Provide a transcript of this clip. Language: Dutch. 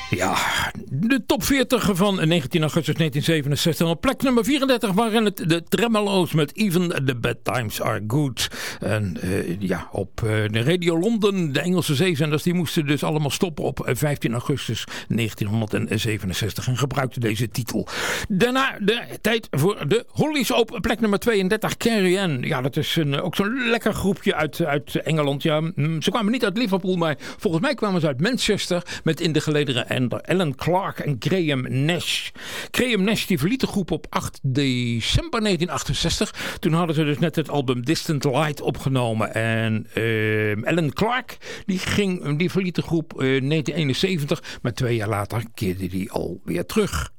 Ja, de top 40 van 19 augustus 1967. Op plek nummer 34 waren het de Tremolo's met Even the Bad Times Are Good. En op de Radio Londen, de Engelse zeezenders, die moesten dus allemaal stoppen op 15 augustus 1967 en gebruikten deze titel. Daarna de tijd voor de Hollies op plek nummer 32, Carrie Ann. Ja, dat is ook zo'n lekker groepje uit Engeland. Ja, ze kwamen niet uit Liverpool, maar volgens mij kwamen ze uit Manchester met in de gelederen Alan Clark en Graham Nash. Graham Nash die verliet de groep op 8 december 1968. Toen hadden ze dus net het album Distant Light opgenomen. En Alan Clark die verliet de groep 1971. Maar 2 jaar later keerde hij alweer terug.